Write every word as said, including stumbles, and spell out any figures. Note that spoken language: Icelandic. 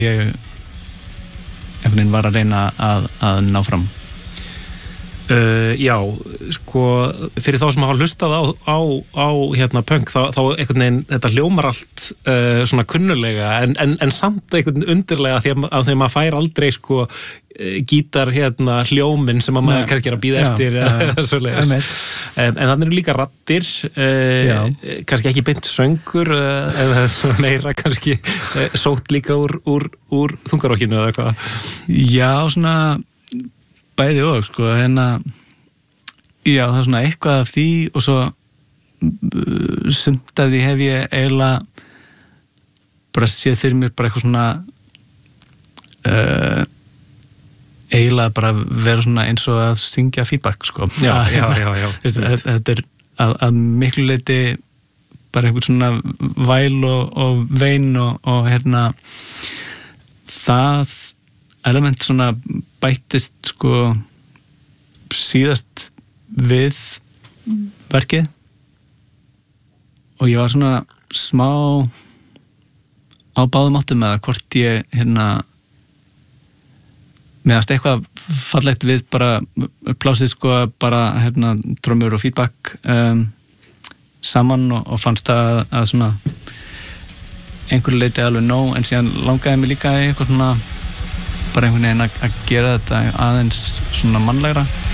ég einhvern veginn var að reyna að, að ná fram. Uh, já, sko fyrir þá sem hafa hlustað á, á, á hérna punk, þá, þá einhvern veginn þetta hljómar allt uh, svona kunnulega en, en, en samt einhvern undirlega því að, að því að maður fær aldrei sko gítar hérna hljóminn sem að maður kannski er að bíða eftir eða svoleiðis. Um, en þannig eru líka raddir uh, kannski ekki beint söngur uh, eða meira kannski uh, sótt líka úr, úr, úr þungarokkinu eða eitthvað. Já, svona bæði og sko, hérna já, það er svona eitthvað af því og svo sumt af því hef ég eiginlega bara séð fyrir mér bara eitthvað svona uh, eiginlega bara vera svona eins og að syngja feedback sko. Já, já, já, já. Þetta, þetta er að, að miklu leyti bara einhvern svona væl og, og vein og, og hérna það element svona bættist sko síðast við verkið og ég var svona smá á báðum áttum með það hvort ég hérna meðast eitthvað fallegt við bara plásið sko bara hérna trommur og feedback um, saman og, og fannst það að svona einhverju leiti alveg nóg en síðan langaði mig líka í eitthvað svona bara einhvern veginn að gera þetta aðeins svona mannlegra